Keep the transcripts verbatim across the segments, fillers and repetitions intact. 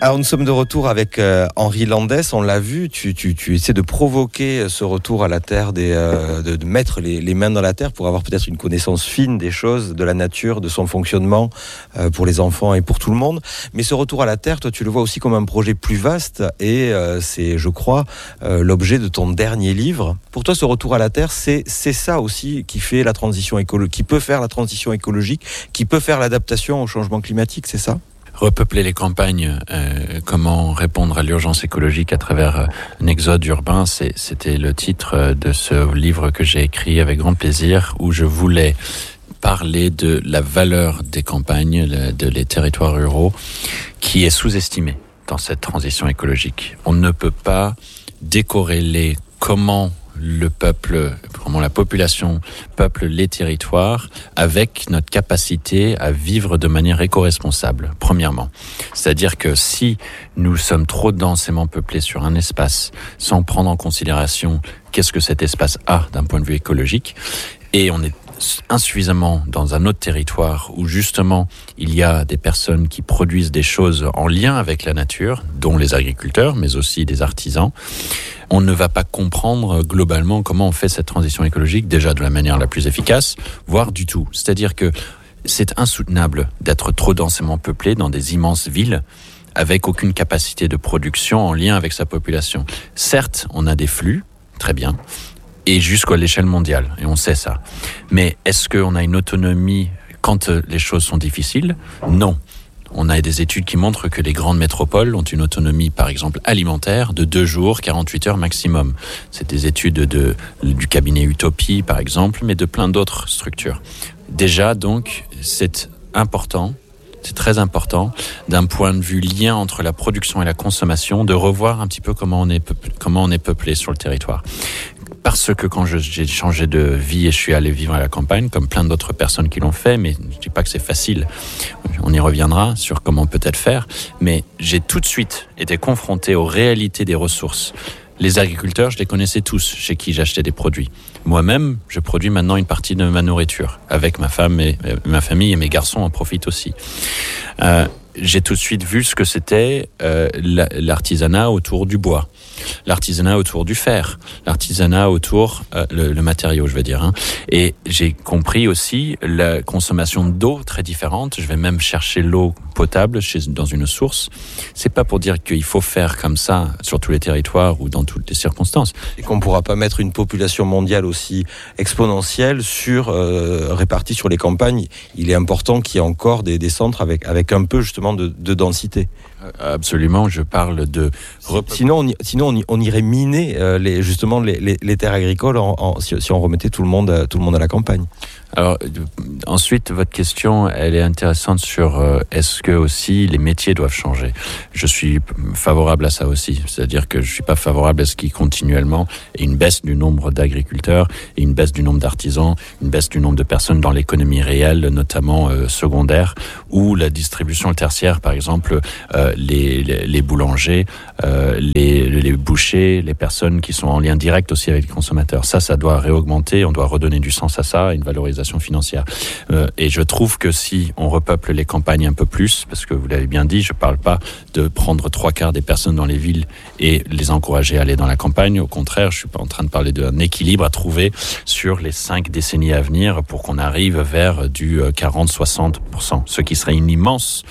Alors nous sommes de retour avec euh, Henri Landès, on l'a vu, tu, tu, tu essaies de provoquer ce retour à la terre, des, euh, de, de mettre les, les mains dans la terre pour avoir peut-être une connaissance fine des choses, de la nature, de son fonctionnement euh, pour les enfants et pour tout le monde. Mais ce retour à la terre, toi tu le vois aussi comme un projet plus vaste et euh, c'est, je crois, euh, l'objet de ton dernier livre. Pour toi ce retour à la terre, c'est, c'est ça aussi qui fait la transition écologique, qui peut faire la transition écologique, qui peut faire l'adaptation au changement climatique, c'est ça ? Repeupler les campagnes, euh, comment répondre à l'urgence écologique à travers un exode urbain, c'est, c'était le titre de ce livre que j'ai écrit avec grand plaisir, où je voulais parler de la valeur des campagnes, de les territoires ruraux, qui est sous-estimée dans cette transition écologique. On ne peut pas décorréler comment le peuple, comment la population peuple les territoires avec notre capacité à vivre de manière éco-responsable, premièrement. C'est-à-dire que si nous sommes trop densément peuplés sur un espace sans prendre en considération qu'est-ce que cet espace a d'un point de vue écologique, et on est insuffisamment dans un autre territoire où justement il y a des personnes qui produisent des choses en lien avec la nature, dont les agriculteurs, mais aussi des artisans, on ne va pas comprendre globalement comment on fait cette transition écologique, déjà de la manière la plus efficace, voire du tout. C'est-à-dire que c'est insoutenable d'être trop densément peuplé dans des immenses villes avec aucune capacité de production en lien avec sa population. Certes, on a des flux, très bien, et jusqu'à l'échelle mondiale, et on sait ça. Mais est-ce qu'on a une autonomie quand les choses sont difficiles ? Non. On a des études qui montrent que les grandes métropoles ont une autonomie, par exemple, alimentaire de deux jours, quarante-huit heures maximum. C'est des études de, du cabinet Utopie, par exemple, mais de plein d'autres structures. Déjà, donc, c'est important, c'est très important, d'un point de vue lien entre la production et la consommation, de revoir un petit peu comment on est peuplé, comment on est peuplé sur le territoire. Parce que quand je, j'ai changé de vie et je suis allé vivre à la campagne, comme plein d'autres personnes qui l'ont fait, mais je ne dis pas que c'est facile, on y reviendra sur comment peut-être faire, mais j'ai tout de suite été confronté aux réalités des ressources. Les agriculteurs, je les connaissais tous, chez qui j'achetais des produits. Moi-même, je produis maintenant une partie de ma nourriture, avec ma femme et ma famille, et mes garçons en profitent aussi. Euh, j'ai tout de suite vu ce que c'était euh, l'artisanat autour du bois, l'artisanat autour du fer, l'artisanat autour euh, le, le matériau, je veux dire. Hein. Et j'ai compris aussi la consommation d'eau très différente. Je vais même chercher l'eau potable chez, dans une source. C'est pas pour dire qu'il faut faire comme ça sur tous les territoires ou dans toutes les circonstances. Et qu'on ne pourra pas mettre une population mondiale aussi exponentielle sur euh, répartie sur les campagnes. Il est important qu'il y ait encore des, des centres avec avec un peu justement De, de densité. Absolument, je parle de... Sinon, on, y, sinon on, y, on irait miner euh, les, justement les, les, les terres agricoles en, en, si, si on remettait tout le monde, à, tout le monde à la campagne. Alors, ensuite, votre question, elle est intéressante sur euh, est-ce que aussi les métiers doivent changer. Je suis favorable à ça aussi, c'est-à-dire que je suis pas favorable à ce qui continuellement est une baisse du nombre d'agriculteurs et une baisse du nombre d'artisans, une baisse du nombre de personnes dans l'économie réelle, notamment euh, secondaire, ou la distribution tertiaire, par exemple, euh, les, les, les boulangers, euh, les, les bouchers, les personnes qui sont en lien direct aussi avec les consommateurs. Ça, ça doit réaugmenter, on doit redonner du sens à ça, une valorisation financière. Euh, et je trouve que si on repeuple les campagnes un peu plus, parce que vous l'avez bien dit, je ne parle pas de prendre trois quarts des personnes dans les villes et les encourager à aller dans la campagne. Au contraire, je suis pas en train de parler d'un équilibre à trouver sur les cinq décennies à venir pour qu'on arrive vers du quarante à soixante pour cent, ce qui serait une immense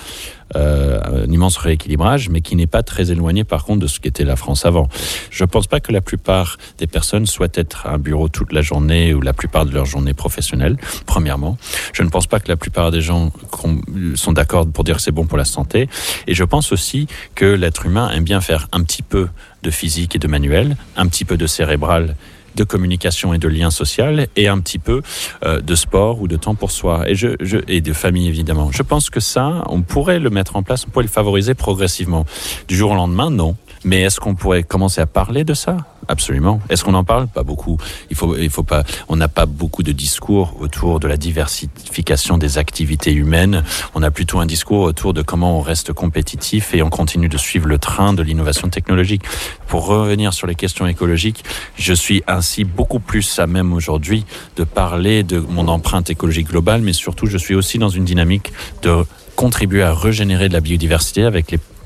Euh, un immense rééquilibrage, mais qui n'est pas très éloigné par contre de ce qu'était la France avant. Je ne pense pas que la plupart des personnes souhaitent être à un bureau toute la journée ou la plupart de leur journée professionnelle, premièrement. Je ne pense pas que la plupart des gens sont d'accord pour dire que c'est bon pour la santé. Et je pense aussi que l'être humain aime bien faire un petit peu de physique et de manuel, un petit peu de cérébral, de communication et de lien social, et un petit peu euh, de sport ou de temps pour soi, et, je, je, et de famille évidemment. Je pense que ça, on pourrait le mettre en place, on pourrait le favoriser progressivement. Du jour au lendemain, non. Mais est-ce qu'on pourrait commencer à parler de ça ? Absolument. Est-ce qu'on en parle ? Pas beaucoup. Il faut, il faut pas. On n'a pas beaucoup de discours autour de la diversification des activités humaines. On a plutôt un discours autour de comment on reste compétitif et on continue de suivre le train de l'innovation technologique. Pour revenir sur les questions écologiques, je suis ainsi beaucoup plus à même aujourd'hui de parler de mon empreinte écologique globale, mais surtout je suis aussi dans une dynamique de contribuer à régénérer de la biodiversité avec les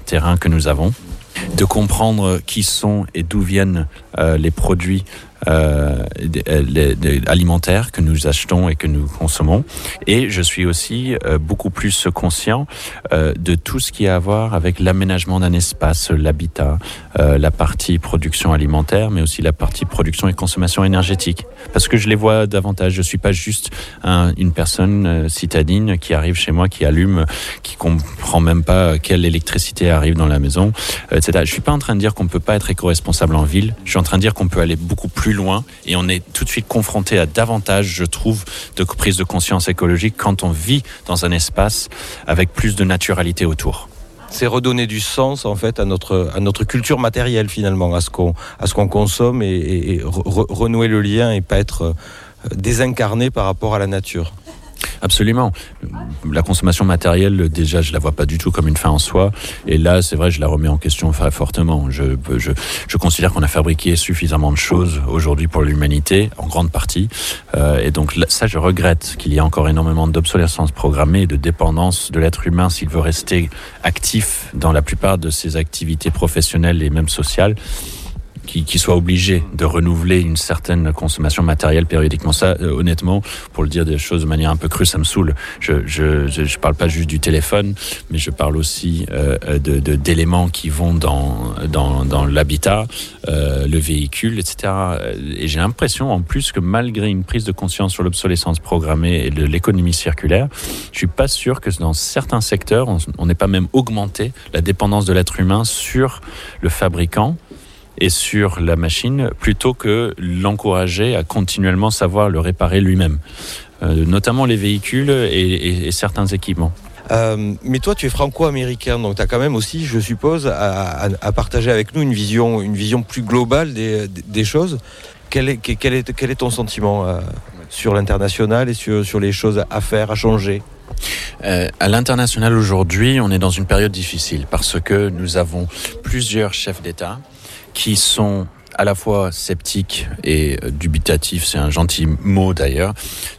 terrain que nous avons, de comprendre qui sont et d'où viennent euh, les produits euh, les, les alimentaires que nous achetons et que nous consommons. Et je suis aussi euh, beaucoup plus conscient euh, de tout ce qui a à voir avec l'aménagement d'un espace, l'habitat, euh, la partie production alimentaire, mais aussi la partie production et consommation énergétique. Parce que je les vois davantage. Je ne suis pas juste un, une personne euh, citadine qui arrive chez moi, qui allume, qui comprend même pas quelle électricité arrive dans la maison, euh, et cetera. Je ne suis pas en train de dire qu'on ne peut pas être éco-responsable en ville. Je suis en train de dire qu'on peut aller beaucoup plus loin et on est tout de suite confronté à davantage, je trouve, de prise de conscience écologique quand on vit dans un espace avec plus de naturalité autour. C'est redonner du sens en fait à notre à notre culture matérielle finalement, à ce qu'on à ce qu'on consomme et, et, et re, renouer le lien et pas être désincarné par rapport à la nature. Absolument. La consommation matérielle, déjà, je la vois pas du tout comme une fin en soi. Et là, c'est vrai, je la remets en question fortement. Je, je, je considère qu'on a fabriqué suffisamment de choses aujourd'hui pour l'humanité, en grande partie. Euh, et donc, ça, je regrette qu'il y ait encore énormément d'obsolescence programmée et de dépendance de l'être humain s'il veut rester actif dans la plupart de ses activités professionnelles et même sociales. Qui, qui soit obligé de renouveler une certaine consommation matérielle périodiquement. Ça, euh, honnêtement, pour le dire des choses de manière un peu crue, ça me saoule. Je je, je, je parle pas juste du téléphone, mais je parle aussi euh, de, de, d'éléments qui vont dans, dans, dans l'habitat, euh, le véhicule, et cetera. Et j'ai l'impression, en plus, que malgré une prise de conscience sur l'obsolescence programmée et de l'économie circulaire, je suis pas sûr que dans certains secteurs, on n'ait pas même augmenté la dépendance de l'être humain sur le fabricant et sur la machine, plutôt que l'encourager à continuellement savoir le réparer lui-même, euh, notamment les véhicules et, et, et certains équipements. Euh, mais toi, tu es franco-américain, donc tu as quand même aussi, je suppose, à, à, à partager avec nous une vision, une vision plus globale des, des choses. Quel est, quel est, quel est ton sentiment euh, sur l'international et sur, sur les choses à faire, à changer ? Euh, à l'international aujourd'hui, on est dans une période difficile parce que nous avons plusieurs chefs d'État qui sont à la fois sceptiques et dubitatifs, c'est un gentil mot d'ailleurs,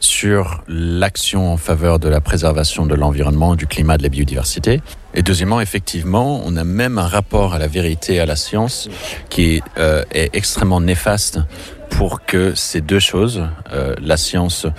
sur l'action en faveur de la préservation de l'environnement, du climat, de la biodiversité. Et deuxièmement, effectivement, on a même un rapport à la vérité et à la science qui est, euh, est extrêmement néfaste pour que ces deux choses, euh, la science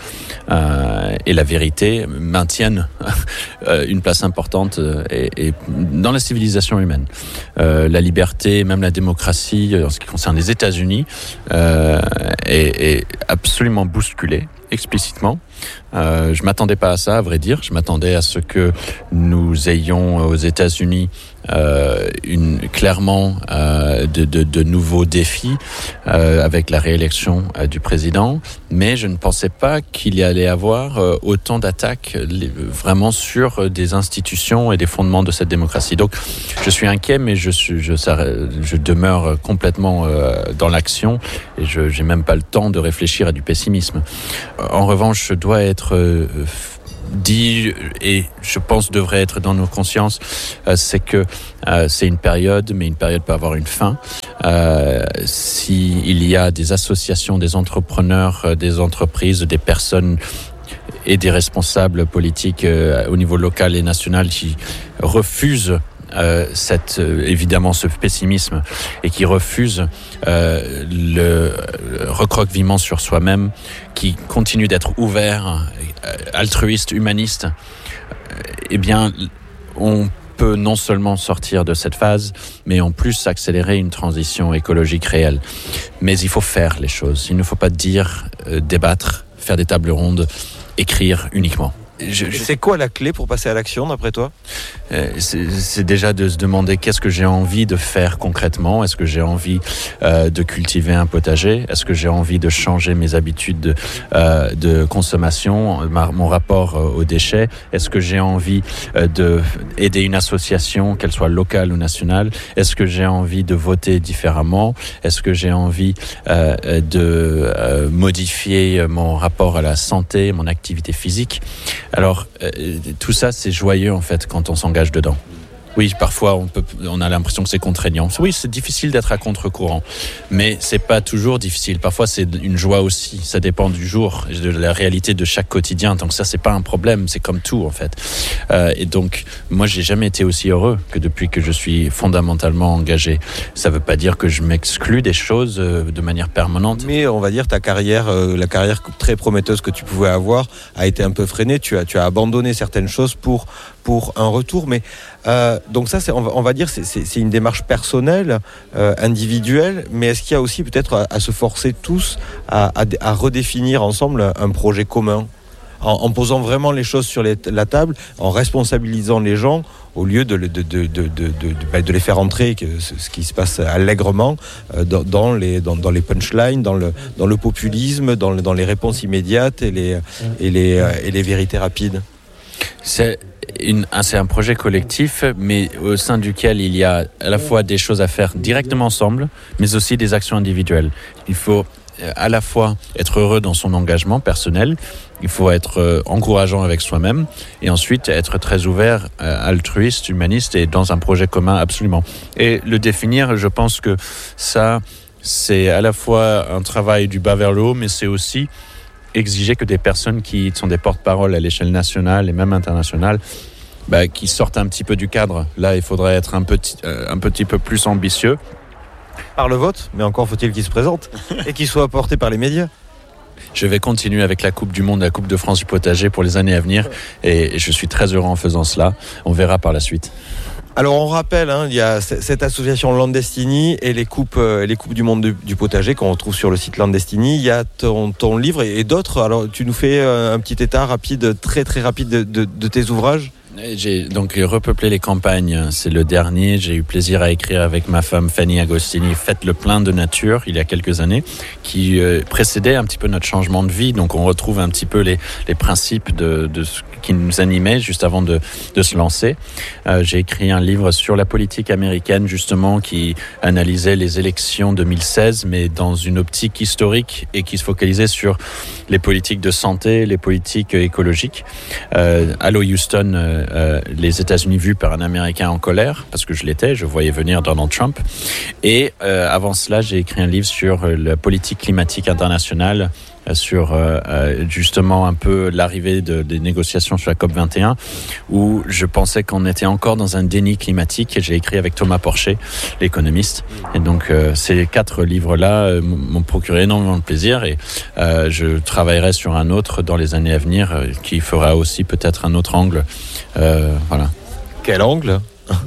euh, et la vérité, maintiennent euh, une place importante euh, et, et dans la civilisation humaine. Euh, la liberté, même la démocratie, en ce qui concerne les États-Unis, euh, est, est absolument bousculée, explicitement. Euh, je m'attendais pas à ça, à vrai dire. Je m'attendais à ce que nous ayons aux États-Unis euh, une, clairement euh, de, de, de nouveaux défis euh, avec la réélection euh, du président, mais je ne pensais pas qu'il y allait avoir euh, autant d'attaques les, vraiment sur des institutions et des fondements de cette démocratie. Donc, je suis inquiet, mais je, suis, je, je demeure complètement euh, dans l'action et je n'ai même pas le temps de réfléchir à du pessimisme. En revanche, je dois être euh, dit, et je pense devrait être dans nos consciences, euh, c'est que euh, c'est une période, mais une période peut avoir une fin. Euh, s'il y a des associations, des entrepreneurs, des entreprises, des personnes et des responsables politiques euh, au niveau local et national qui refusent Euh, cette, euh, évidemment ce pessimisme et qui refuse euh, le, le recroquevillement sur soi-même, qui continue d'être ouvert, euh, altruiste, humaniste, euh, eh bien on peut non seulement sortir de cette phase, mais en plus accélérer une transition écologique réelle. Mais il faut faire les choses. Il ne faut pas dire, euh, débattre, faire des tables rondes, écrire uniquement. Je, je... C'est quoi la clé pour passer à l'action, d'après toi ? euh, c'est, c'est déjà de se demander qu'est-ce que j'ai envie de faire concrètement. Est-ce que j'ai envie euh, de cultiver un potager ? Est-ce que j'ai envie de changer mes habitudes de, euh, de consommation, ma, mon rapport euh, aux déchets ? Est-ce que j'ai envie euh, d'aider une association, qu'elle soit locale ou nationale ? Est-ce que j'ai envie de voter différemment ? Est-ce que j'ai envie euh, de euh, modifier mon rapport à la santé, mon activité physique ? Alors, euh, tout ça, c'est joyeux, en fait, quand on s'engage dedans. Oui, parfois on peut, on a l'impression que c'est contraignant. Oui, c'est difficile d'être à contre-courant, mais c'est pas toujours difficile. Parfois, c'est une joie aussi. Ça dépend du jour et de la réalité de chaque quotidien. Donc ça, c'est pas un problème. C'est comme tout en fait. Euh, et donc, moi, j'ai jamais été aussi heureux que depuis que je suis fondamentalement engagé. Ça veut pas dire que je m'exclus des choses de manière permanente. Mais on va dire ta carrière, euh, la carrière très prometteuse que tu pouvais avoir, a été un peu freinée. Tu as, tu as abandonné certaines choses pour pour un retour, mais euh, donc ça, c'est, on, va, on va dire, c'est, c'est, c'est une démarche personnelle, euh, individuelle, mais est-ce qu'il y a aussi peut-être à, à se forcer tous à, à, à redéfinir ensemble un projet commun, en, en posant vraiment les choses sur les, la table, en responsabilisant les gens, au lieu de, de, de, de, de, de, de, de les faire entrer, ce qui se passe allègrement, dans, dans, les, dans, dans les punchlines, dans le, dans le populisme, dans, le, dans les réponses immédiates et les, et les, et les vérités rapides. C'est, une, c'est un projet collectif, mais au sein duquel il y a à la fois des choses à faire directement ensemble, mais aussi des actions individuelles. Il faut à la fois être heureux dans son engagement personnel, il faut être encourageant avec soi-même, et ensuite être très ouvert, altruiste, humaniste, et dans un projet commun absolument. Et le définir, je pense que ça, c'est à la fois un travail du bas vers le haut, mais c'est aussi exiger que des personnes qui sont des porte-parole à l'échelle nationale et même internationale, bah, qui sortent un petit peu du cadre. Là, il faudrait être un petit, euh, un petit peu plus ambitieux. Par le vote, mais encore faut-il qu'il se présente et qu'il soit apporté par les médias. Je vais continuer avec la Coupe du Monde, la Coupe de France du potager pour les années à venir, et je suis très heureux en faisant cela. On verra par la suite. Alors on rappelle, hein, il y a cette association Landestini et les coupes, euh, les coupes du monde du, du potager qu'on retrouve sur le site Landestini. Il y a ton, ton livre et, et d'autres. Alors tu nous fais euh, un petit état rapide, très très rapide de, de, de tes ouvrages. J'ai donc repeuplé les campagnes, c'est le dernier. J'ai eu plaisir à écrire avec ma femme Fanny Agostini, Faites le plein de nature, il y a quelques années, qui euh, précédait un petit peu notre changement de vie. Donc on retrouve un petit peu les, les principes de, de ce qui nous animait juste avant de, de se lancer. Euh, j'ai écrit un livre sur la politique américaine, justement, qui analysait les élections deux mille seize, mais dans une optique historique et qui se focalisait sur les politiques de santé, les politiques écologiques. Euh, Allo Houston, euh, Euh, les États-Unis vus par un Américain en colère, parce que je l'étais, je voyais venir Donald Trump. Et euh, avant cela, j'ai écrit un livre sur euh, la politique climatique internationale, euh, sur euh, justement un peu l'arrivée de, des négociations sur la COP vingt et un, où je pensais qu'on était encore dans un déni climatique, et j'ai écrit avec Thomas Porcher, l'économiste. Et donc euh, ces quatre livres-là euh, m'ont procuré énormément de plaisir, et euh, je travaillerai sur un autre dans les années à venir, euh, qui fera aussi peut-être un autre angle. Euh, voilà. Quel angle ?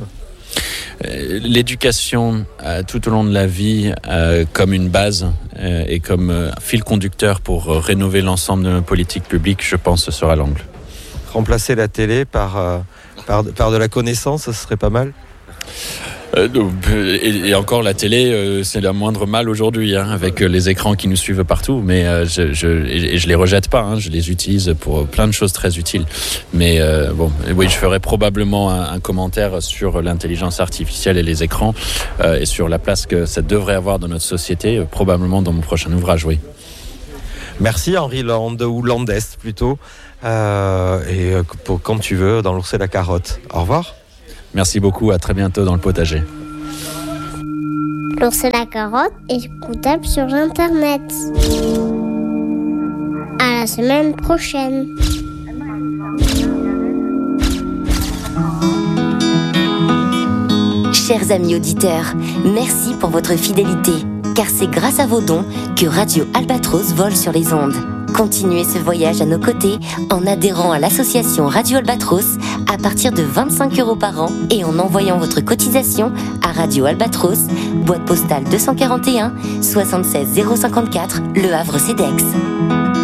L'éducation euh, tout au long de la vie euh, comme une base euh, et comme euh, fil conducteur pour euh, rénover l'ensemble de nos politiques publiques, je pense que ce sera l'angle. Remplacer la télé par, euh, par, par de la connaissance, ce serait pas mal ? Euh, et, et encore la télé, euh, c'est le moindre mal aujourd'hui, hein, avec euh, les écrans qui nous suivent partout. Mais euh, je, je, et je les rejette pas, hein, je les utilise pour plein de choses très utiles. Mais euh, bon, oui, je ferai probablement un, un commentaire sur l'intelligence artificielle et les écrans euh, et sur la place que ça devrait avoir dans notre société, euh, probablement dans mon prochain ouvrage, oui. Merci Henri Land, ou Landest plutôt, euh, et pour quand tu veux dans l'ours et la carotte. Au revoir. Merci beaucoup, à très bientôt dans le potager. L'ours et la carotte est écoutable sur Internet. À la semaine prochaine. Chers amis auditeurs, merci pour votre fidélité, car c'est grâce à vos dons que Radio Albatros vole sur les ondes. Continuez ce voyage à nos côtés en adhérant à l'association Radio Albatros à partir de vingt-cinq euros par an et en envoyant votre cotisation à Radio Albatros, boîte postale deux cent quarante et un, soixante-seize zéro cinquante-quatre, Le Havre-Cedex.